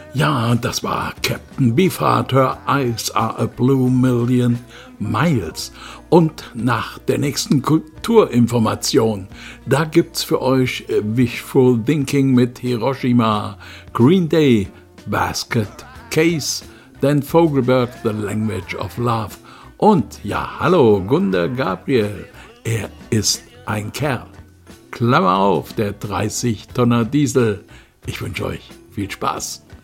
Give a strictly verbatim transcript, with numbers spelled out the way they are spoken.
Ja, das war Captain Beefheart, Her Eyes Are a Blue Million Miles. Und nach der nächsten Kulturinformation, da gibt's für euch Wishful Thinking mit Hiroshima, Green Day, Basket Case, Dan Fogelberg, The Language of Love. Und ja, hallo, Gunda Gabriel, er ist ein Kerl. Klammer auf, der dreißig Tonner Diesel. Ich wünsche euch viel Spaß.